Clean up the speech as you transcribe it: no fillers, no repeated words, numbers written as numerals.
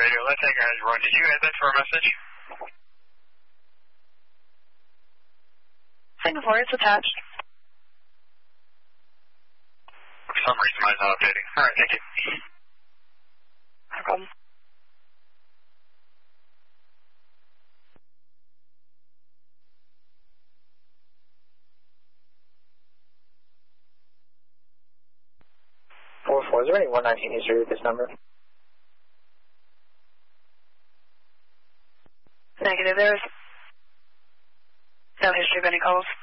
radio. Let's take guys, Ron. Did you add that to our message? Singapore, it's attached. For some reason, mine's not updating. All right, thank you. No problem. Is there any 119 history with this number? Negative. There is no history of any calls.